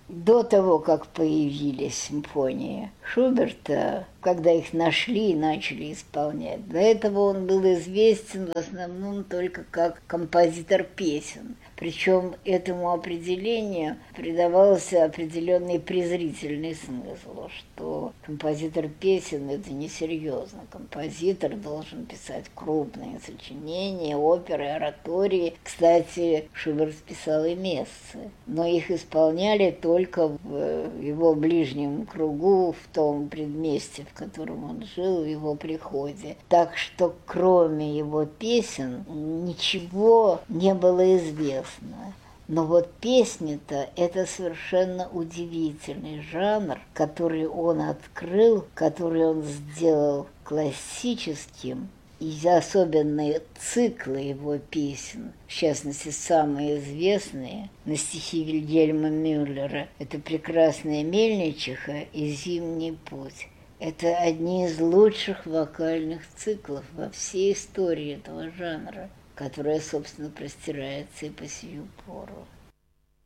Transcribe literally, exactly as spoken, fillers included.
до того, как появились симфонии Шуберта, когда их нашли и начали исполнять, до этого он был известен в основном только как композитор песен. Причем этому определению придавался определенный презрительный смысл, что композитор песен – это несерьезно. Композитор должен писать крупные сочинения, оперы, оратории. Кстати, Шуберт писал и мессы, но их исполняли только в его ближнем кругу, в том предместье, в котором он жил, в его приходе. Так что кроме его песен ничего не было известно. Но вот песни-то – это совершенно удивительный жанр, который он открыл, который он сделал классическим, и особенные циклы его песен, в частности, самые известные, на стихи Вильгельма Мюллера, это «Прекрасная мельничиха» и «Зимний путь». Это одни из лучших вокальных циклов во всей истории этого жанра, которая, собственно, простирается и по сию пору.